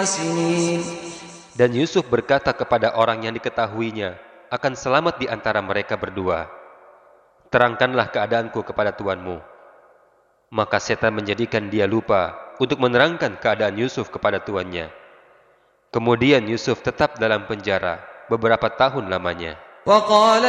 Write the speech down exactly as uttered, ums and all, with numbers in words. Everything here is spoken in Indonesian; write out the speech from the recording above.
سنين Dan Yusuf berkata kepada orang yang diketahuinya akan selamat di antara mereka berdua, "Terangkanlah keadaanku kepada tuanmu." Maka setan menjadikan dia lupa untuk menerangkan keadaan Yusuf kepada tuannya. Kemudian Yusuf tetap dalam penjara beberapa tahun lamanya. وقال